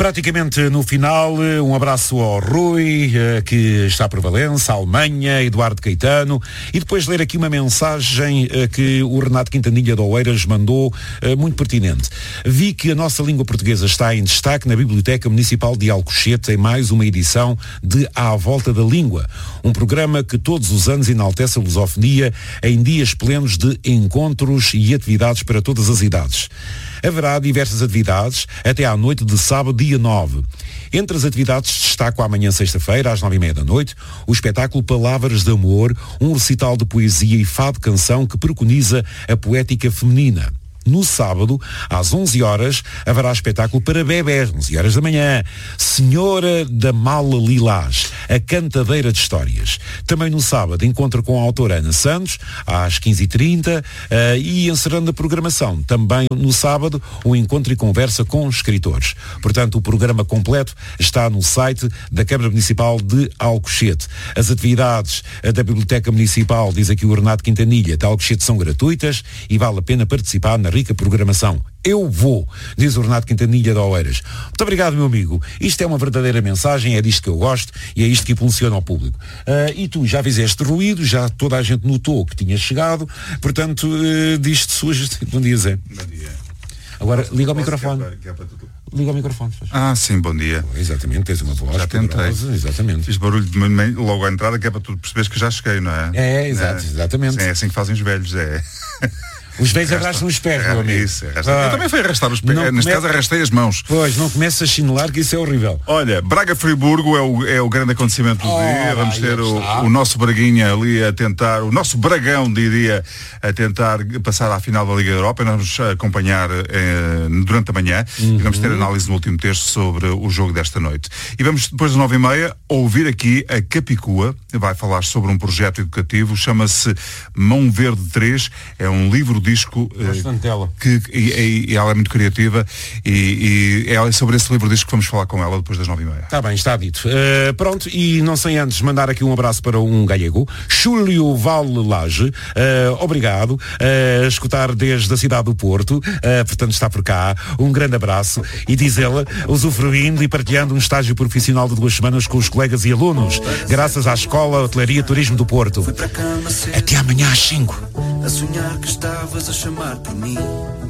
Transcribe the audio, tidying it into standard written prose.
Praticamente no final, um abraço ao Rui, que está por Valença, Alemanha, Eduardo Caetano, e depois ler aqui uma mensagem que o Renato Quintanilha de Oeiras mandou, muito pertinente. Vi que a nossa língua portuguesa está em destaque na Biblioteca Municipal de Alcochete em mais uma edição de À Volta da Língua, um programa que todos os anos enaltece a lusofonia em dias plenos de encontros e atividades para todas as idades. Haverá diversas atividades até à noite de sábado, dia 9. Entre as atividades destaco amanhã, sexta-feira, às 9h30 da noite, o espetáculo Palavras de Amor, um recital de poesia e fado-canção que preconiza a poética feminina. No sábado, às 11 horas, haverá espetáculo para bebés, 11 horas da manhã. Senhora da Mala Lilás, a cantadeira de histórias. Também no sábado, encontro com a autora Ana Santos, às 15h30, e encerrando a programação. Também no sábado, um encontro e conversa com escritores. Portanto, o programa completo está no site da Câmara Municipal de Alcochete. As atividades da Biblioteca Municipal, diz aqui o Renato Quintanilha, de Alcochete, são gratuitas e vale a pena participar na rica programação. Eu vou, diz o Renato Quintanilha de Oeiras. Muito obrigado, meu amigo. Isto é uma verdadeira mensagem, é disto que eu gosto e é isto que impulsiona ao público. E tu já fizeste ruído, já toda a gente notou que tinha chegado, portanto, disto surge. Bom dia, Zé. Bom dia. Agora, liga ao microfone. Liga ao microfone. Sim, bom dia. Exatamente, tens uma voz. Já tentei. Exatamente. Fiz barulho de manhã, logo à entrada, que é para tu perceberes que já cheguei, não é? Exatamente. É assim que fazem os velhos, é. Os velhos arrastam os pés, meu amigo. Isso, eu também fui arrastar os pés. Neste caso arrastei as mãos. Pois, não começa a chinelar, que isso é horrível. Olha, Braga-Friburgo é o grande acontecimento do dia. Vamos ter o nosso Braguinha ali a tentar, o nosso Bragão, diria, a tentar passar à final da Liga Europa. E nós vamos acompanhar durante a manhã e vamos ter análise no último terço sobre o jogo desta noite. E vamos, depois das 9h30, ouvir aqui a Capicua. Vai falar sobre um projeto educativo, chama-se Mão Verde 3. É um livro-disco que ela é muito criativa e é sobre esse livro-disco que vamos falar com ela depois das 9h30. Está bem, está dito. Pronto, e não sem antes mandar aqui um abraço para um galego, Xúlio Valelage, obrigado, a escutar desde a cidade do Porto, portanto está por cá, um grande abraço, e diz ela, usufruindo e partilhando um estágio profissional de 2 semanas com os colegas e alunos, graças à Escola Hotelaria e Turismo do Porto. Até amanhã às 5. A sonhar que estavas a chamar por mim.